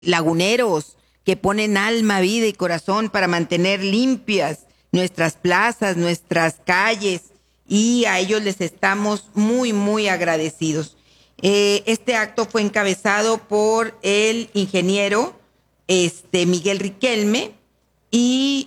laguneros que ponen alma, vida y corazón para mantener limpias nuestras plazas, nuestras calles, y a ellos les estamos muy, muy agradecidos. Este acto fue encabezado por el ingeniero Miguel Riquelme y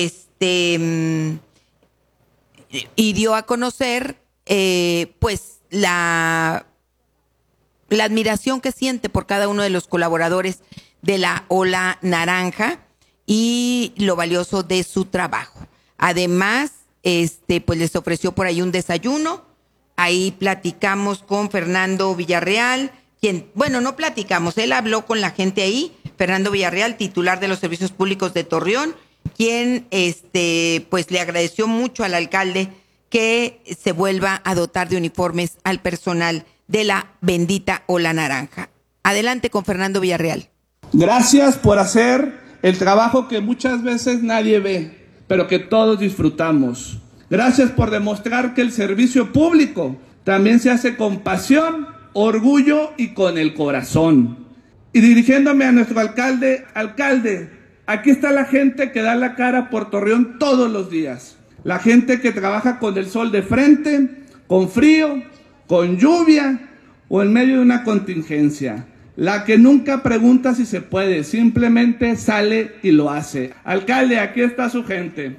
dio a conocer pues la admiración que siente por cada uno de los colaboradores de la Ola Naranja y lo valioso de su trabajo. Además, pues les ofreció por ahí un desayuno. Ahí platicamos con Fernando Villarreal, quien, bueno, no platicamos, él habló con la gente ahí, Fernando Villarreal, titular de los Servicios Públicos de Torreón, quien pues le agradeció mucho al alcalde que se vuelva a dotar de uniformes al personal de la bendita Ola Naranja. Adelante con Fernando Villarreal. Gracias por hacer el trabajo que muchas veces nadie ve, pero que todos disfrutamos. Gracias por demostrar que el servicio público también se hace con pasión, orgullo y con el corazón. Y dirigiéndome a nuestro alcalde, aquí está la gente que da la cara por Torreón todos los días. La gente que trabaja con el sol de frente, con frío, con lluvia o en medio de una contingencia. La que nunca pregunta si se puede, simplemente sale y lo hace. Alcalde, aquí está su gente.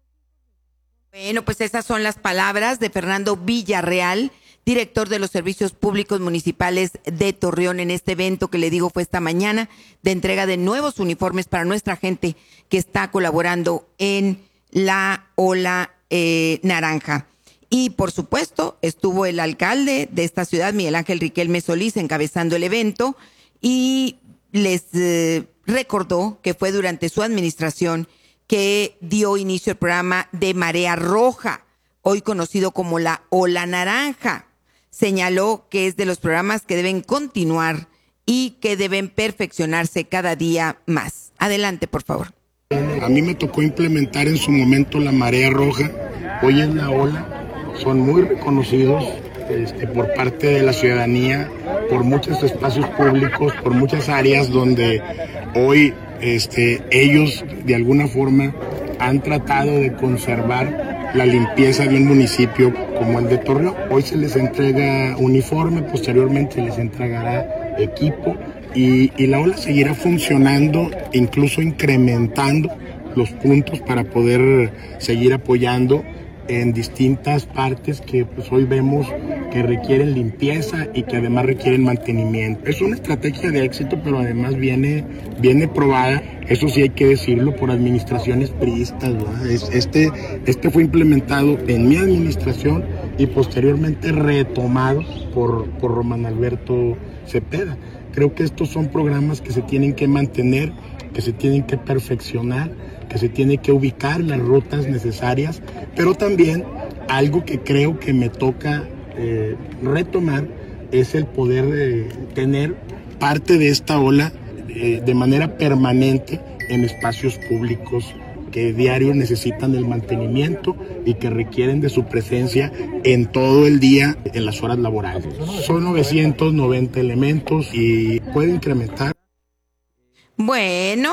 Bueno, pues esas son las palabras de Fernando Villarreal, director de los Servicios Públicos Municipales de Torreón, en este evento que le digo fue esta mañana, de entrega de nuevos uniformes para nuestra gente que está colaborando en la Ola Naranja. Y por supuesto estuvo el alcalde de esta ciudad, Miguel Ángel Riquelme Solís, encabezando el evento y les recordó que fue durante su administración que dio inicio al programa de Marea Roja, hoy conocido como la Ola Naranja. Señaló que es de los programas que deben continuar y que deben perfeccionarse cada día más. Adelante, por favor. A mí me tocó implementar en su momento la Marea Roja, hoy es la Ola. Son muy reconocidos por parte de la ciudadanía, por muchos espacios públicos, por muchas áreas donde hoy ellos de alguna forma han tratado de conservar la limpieza de un municipio como el de Torreón. Hoy se les entrega uniforme, posteriormente se les entregará equipo y la Ola seguirá funcionando, incluso incrementando los puntos para poder seguir apoyando en distintas partes que pues hoy vemos que requieren limpieza y que además requieren mantenimiento. Es una estrategia de éxito, pero además viene probada, eso sí hay que decirlo, por administraciones priistas, ¿verdad? Este fue implementado en mi administración y posteriormente retomado por Román Alberto Cepeda. Creo que estos son programas que se tienen que mantener, que se tienen que perfeccionar, que se tiene que ubicar las rutas necesarias, pero también algo que creo que me toca retomar es el poder tener parte de esta ola de manera permanente en espacios públicos que diario necesitan el mantenimiento y que requieren de su presencia en todo el día en las horas laborales. Son 990 elementos y puede incrementar. Bueno,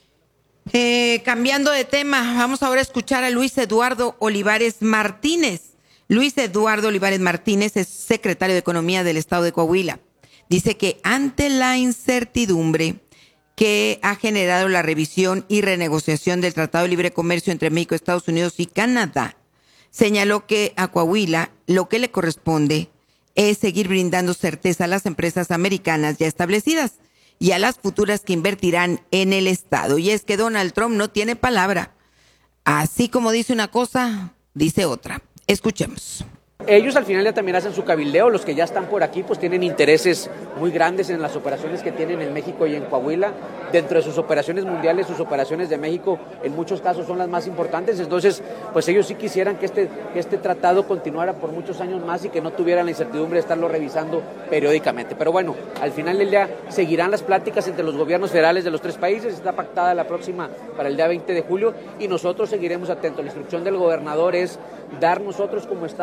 cambiando de tema, vamos ahora a escuchar a Luis Eduardo Olivares Martínez. Luis Eduardo Olivares Martínez es secretario de Economía del Estado de Coahuila. Dice que ante la incertidumbre que ha generado la revisión y renegociación del Tratado de Libre Comercio entre México, Estados Unidos y Canadá, señaló que a Coahuila lo que le corresponde es seguir brindando certeza a las empresas americanas ya establecidas y a las futuras que invertirán en el Estado. Y es que Donald Trump no tiene palabra. Así como dice una cosa, dice otra. Escuchemos. Ellos al final ya también hacen su cabildeo, los que ya están por aquí pues tienen intereses muy grandes en las operaciones que tienen en México y en Coahuila. Dentro de sus operaciones mundiales, sus operaciones de México en muchos casos son las más importantes, entonces pues ellos sí quisieran que este tratado continuara por muchos años más y que no tuvieran la incertidumbre de estarlo revisando periódicamente. Pero bueno, al final del día seguirán las pláticas entre los gobiernos federales de los tres países, está pactada la próxima para el día 20 de julio y nosotros seguiremos atentos. La instrucción del gobernador es dar nosotros como Estado la certeza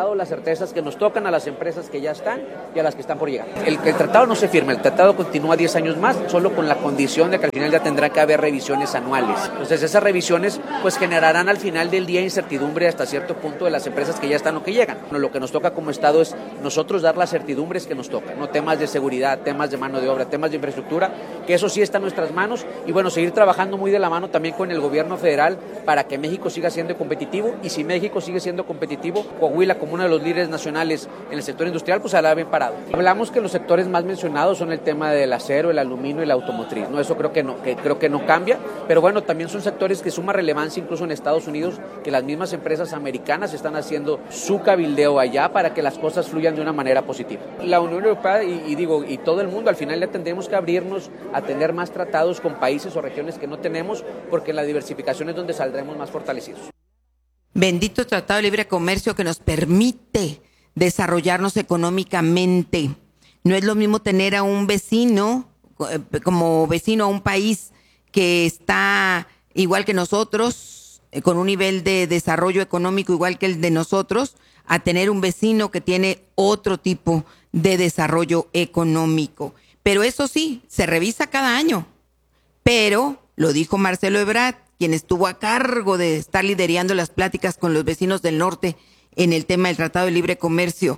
empresas que nos tocan, a las empresas que ya están y a las que están por llegar. El tratado no se firma, el tratado continúa 10 años más, solo con la condición de que al final ya tendrá que haber revisiones anuales. Entonces esas revisiones pues generarán al final del día incertidumbre hasta cierto punto de las empresas que ya están o que llegan. Lo que nos toca como Estado es nosotros dar las certidumbres que nos tocan, no temas de seguridad, temas de mano de obra, temas de infraestructura, que eso sí está en nuestras manos, y bueno, seguir trabajando muy de la mano también con el gobierno federal para que México siga siendo competitivo, y si México sigue siendo competitivo, Coahuila como uno de los líderes nacionales en el sector industrial, pues hará bien parado. Hablamos que los sectores más mencionados son el tema del acero, el aluminio y la automotriz, ¿no? Eso creo que no cambia, pero bueno, también son sectores que suma relevancia incluso en Estados Unidos, que las mismas empresas americanas están haciendo su cabildeo allá para que las cosas fluyan de una manera positiva. La Unión Europea y todo el mundo al final ya tendremos que abrirnos a tener más tratados con países o regiones que no tenemos, porque la diversificación es donde saldremos más fortalecidos. Bendito Tratado de Libre Comercio que nos permite desarrollarnos económicamente. No es lo mismo tener a un vecino, como vecino a un país que está igual que nosotros, con un nivel de desarrollo económico igual que el de nosotros, a tener un vecino que tiene otro tipo de desarrollo económico. Pero eso sí, se revisa cada año. Pero, lo dijo Marcelo Ebrard, quien estuvo a cargo de estar liderando las pláticas con los vecinos del norte en el tema del Tratado de Libre Comercio,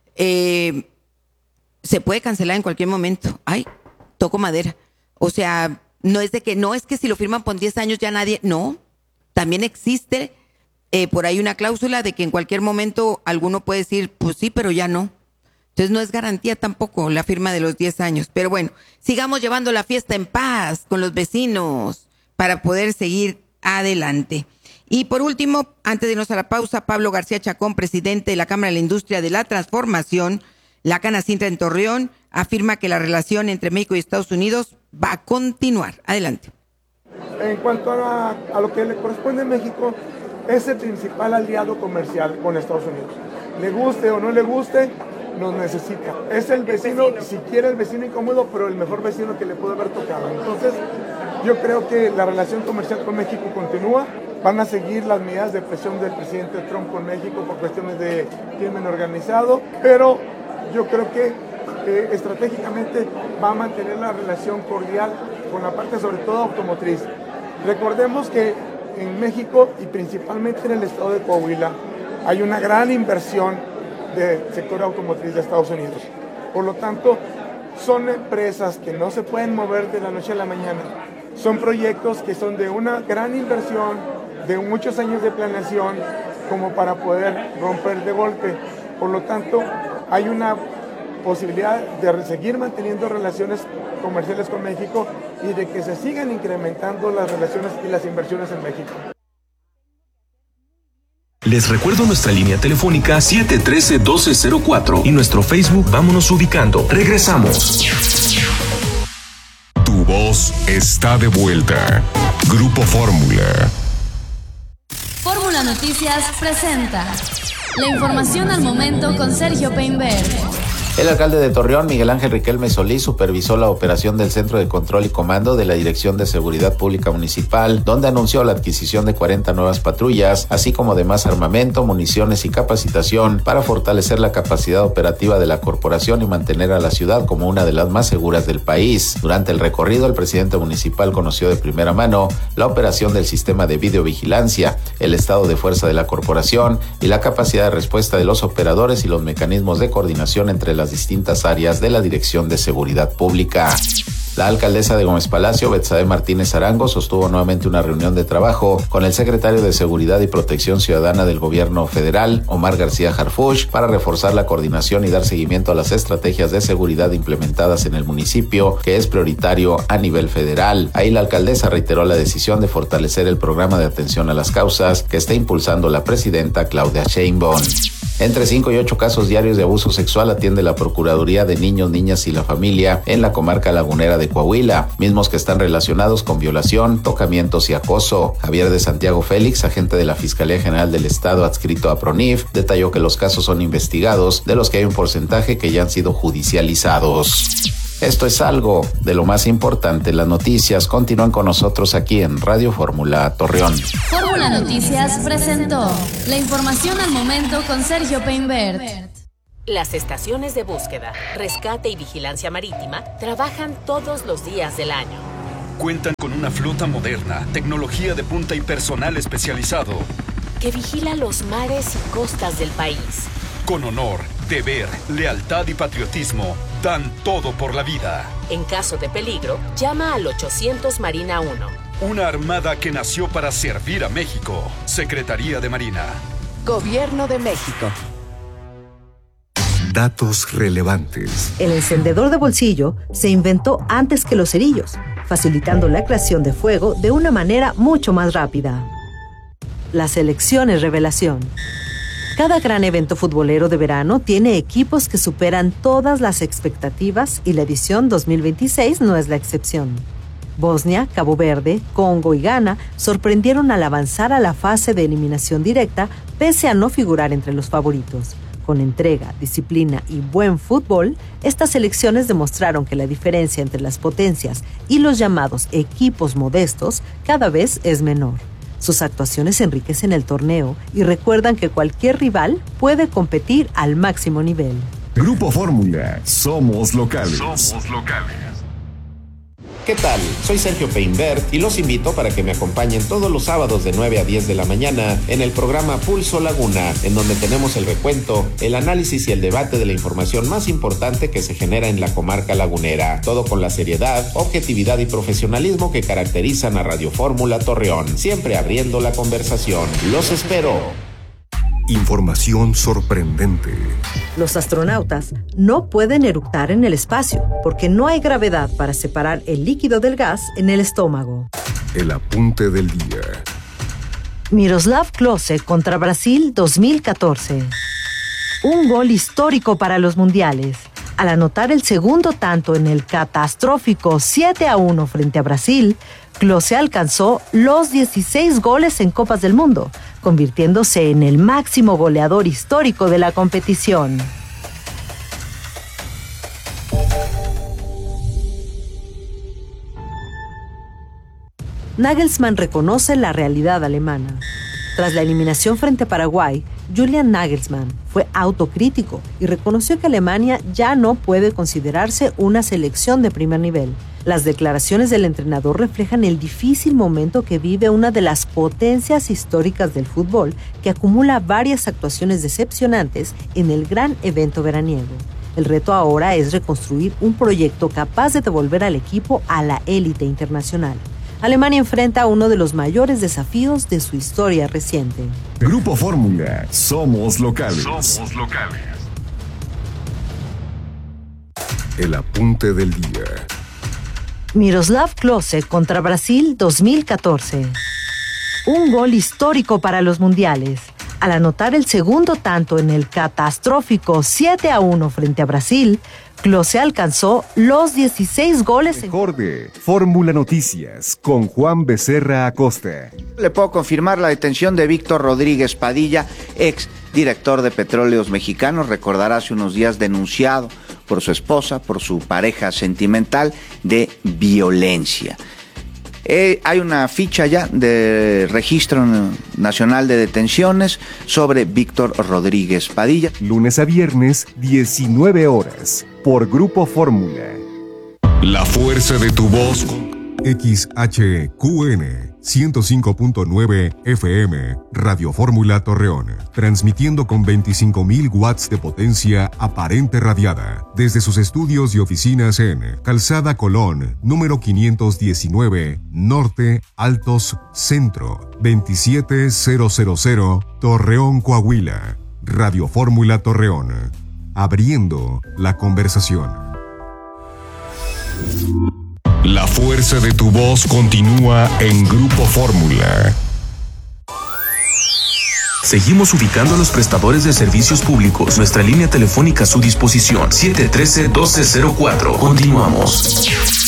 se puede cancelar en cualquier momento. Ay, toco madera. O sea, no es que si lo firman por 10 años ya nadie, no. También existe por ahí una cláusula de que en cualquier momento alguno puede decir, pues sí, pero ya no. Entonces no es garantía tampoco la firma de los 10 años. Pero bueno, sigamos llevando la fiesta en paz con los vecinos para poder seguir adelante. Y por último, antes de irnos a la pausa, Pablo García Chacón, presidente de la Cámara de la Industria de la Transformación, la Canacintra en Torreón, afirma que la relación entre México y Estados Unidos va a continuar. Adelante. En cuanto a lo que le corresponde a México, es el principal aliado comercial con Estados Unidos. Le guste o no le guste, nos necesita. Es el vecino, si quiere el vecino incómodo, pero el mejor vecino que le puede haber tocado. Entonces, yo creo que la relación comercial con México continúa. Van a seguir las medidas de presión del presidente Trump con México por cuestiones de crimen organizado, pero yo creo que estratégicamente va a mantener la relación cordial con la parte sobre todo automotriz. Recordemos que en México y principalmente en el estado de Coahuila hay una gran inversión del sector automotriz de Estados Unidos. Por lo tanto, son empresas que no se pueden mover de la noche a la mañana. Son proyectos que son de una gran inversión, de muchos años de planeación, como para poder romper de golpe. Por lo tanto, hay una posibilidad de seguir manteniendo relaciones comerciales con México y de que se sigan incrementando las relaciones y las inversiones en México. Les recuerdo nuestra línea telefónica 713-1204 y nuestro Facebook Vámonos Ubicando. Regresamos. Tu voz está de vuelta. Grupo Fórmula. Fórmula Noticias presenta la información al momento con Sergio Peinberg. El alcalde de Torreón, Miguel Ángel Riquelme Solís, supervisó la operación del Centro de Control y Comando de la Dirección de Seguridad Pública Municipal, donde anunció la adquisición de 40 nuevas patrullas, así como de más armamento, municiones y capacitación para fortalecer la capacidad operativa de la corporación y mantener a la ciudad como una de las más seguras del país. Durante el recorrido, el presidente municipal conoció de primera mano la operación del sistema de videovigilancia, el estado de fuerza de la corporación y la capacidad de respuesta de los operadores y los mecanismos de coordinación entre las distintas áreas de la Dirección de Seguridad Pública. La alcaldesa de Gómez Palacio, Betsabe Martínez Arango, sostuvo nuevamente una reunión de trabajo con el secretario de Seguridad y Protección Ciudadana del Gobierno Federal, Omar García Harfuch, para reforzar la coordinación y dar seguimiento a las estrategias de seguridad implementadas en el municipio, que es prioritario a nivel federal. Ahí la alcaldesa reiteró la decisión de fortalecer el programa de atención a las causas que está impulsando la presidenta Claudia Sheinbaum. Entre 5 y 8 casos diarios de abuso sexual atiende la Procuraduría de Niños, Niñas y la Familia en la comarca lagunera de Coahuila, mismos que están relacionados con violación, tocamientos y acoso. Javier de Santiago Félix, agente de la Fiscalía General del Estado adscrito a PRONIF, detalló que los casos son investigados, de los que hay un porcentaje que ya han sido judicializados. Esto es algo de lo más importante. Las noticias continúan con nosotros aquí en Radio Fórmula Torreón. Fórmula Noticias presentó la información al momento con Sergio Peinbert. Las estaciones de búsqueda, rescate y vigilancia marítima trabajan todos los días del año. Cuentan con una flota moderna, tecnología de punta y personal especializado que vigila los mares y costas del país. Con honor, deber, lealtad y patriotismo, dan todo por la vida. En caso de peligro, llama al 800 Marina 1. Una armada que nació para servir a México. Secretaría de Marina. Gobierno de México. Datos relevantes. El encendedor de bolsillo se inventó antes que los cerillos, facilitando la creación de fuego de una manera mucho más rápida. Las elecciones revelación. Cada gran evento futbolero de verano tiene equipos que superan todas las expectativas y la edición 2026 no es la excepción. Bosnia, Cabo Verde, Congo y Ghana sorprendieron al avanzar a la fase de eliminación directa pese a no figurar entre los favoritos. Con entrega, disciplina y buen fútbol, estas selecciones demostraron que la diferencia entre las potencias y los llamados equipos modestos cada vez es menor. Sus actuaciones enriquecen el torneo y recuerdan que cualquier rival puede competir al máximo nivel. Grupo Fórmula, somos locales. ¿Qué tal? Soy Sergio Peinbert y los invito para que me acompañen todos los sábados de 9 a 10 de la mañana en el programa Pulso Laguna, en donde tenemos el recuento, el análisis y el debate de la información más importante que se genera en la comarca lagunera. Todo con la seriedad, objetividad y profesionalismo que caracterizan a Radio Fórmula Torreón, siempre abriendo la conversación. ¡Los espero! Información sorprendente. Los astronautas no pueden eructar en el espacio porque no hay gravedad para separar el líquido del gas en el estómago. El apunte del día. Miroslav Klose contra Brasil 2014. Un gol histórico para los mundiales. Al anotar el segundo tanto en el catastrófico 7-1 frente a Brasil, Klose alcanzó los 16 goles en Copas del Mundo, convirtiéndose en el máximo goleador histórico de la competición. Nagelsmann reconoce la realidad alemana. Tras la eliminación frente a Paraguay, Julian Nagelsmann fue autocrítico y reconoció que Alemania ya no puede considerarse una selección de primer nivel. Las declaraciones del entrenador reflejan el difícil momento que vive una de las potencias históricas del fútbol, que acumula varias actuaciones decepcionantes en el gran evento veraniego. El reto ahora es reconstruir un proyecto capaz de devolver al equipo a la élite internacional. Alemania enfrenta uno de los mayores desafíos de su historia reciente. Grupo Fórmula, somos locales. El apunte del día. Miroslav Klose contra Brasil 2014. Un gol histórico para los mundiales. Al anotar el segundo tanto en el catastrófico 7-1 frente a Brasil, Klose alcanzó los 16 goles Mejor de Fórmula Noticias con Juan Becerra Acosta. Le puedo confirmar la detención de Víctor Rodríguez Padilla, ex director de Petróleos Mexicanos. Recordará hace unos días denunciado por su esposa, por su pareja sentimental, de violencia. Hay una ficha ya de Registro Nacional de Detenciones sobre Víctor Rodríguez Padilla. Lunes a viernes, 19 horas, por Grupo Fórmula. La fuerza de tu voz. XHQN 105.9 FM, Radio Fórmula Torreón, transmitiendo con 25.000 watts de potencia aparente radiada, desde sus estudios y oficinas en Calzada Colón, número 519, Norte, Altos, Centro, 27000, Torreón, Coahuila. Radio Fórmula Torreón, abriendo la conversación. La fuerza de tu voz continúa en Grupo Fórmula. Seguimos ubicando a los prestadores de servicios públicos. Nuestra línea telefónica a su disposición, 713-1204. Continuamos.